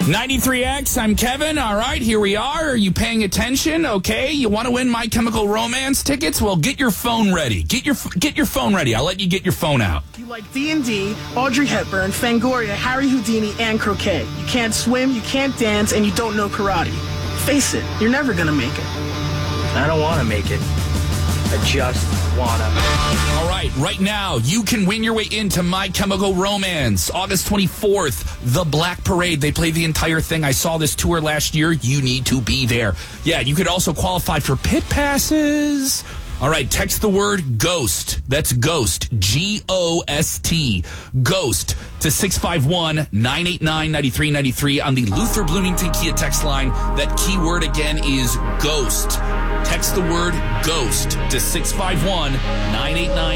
93X, I'm Kevin. All right, here we are. Are you paying attention? Okay, you want to win My Chemical Romance tickets? Well, get your phone ready. Get your phone ready. I'll let you get your phone out. You like D&D, Audrey Hepburn, Fangoria, Harry Houdini, and croquet. You can't swim, you can't dance, and you don't know karate. Face it, you're never gonna make it. I don't want to make it. I just wanna. All right now, you can win your way into My Chemical Romance. August 24th, The Black Parade. They play the entire thing. I saw this tour last year. You need to be there. Yeah, you could also qualify for pit passes. All right, text the word GHOST. That's GHOST, G-O-S-T, GHOST to 651-989-9393 on the Luther Bloomington Kia text line. That keyword again is GHOST. Text the word GHOST to 651-989-9393.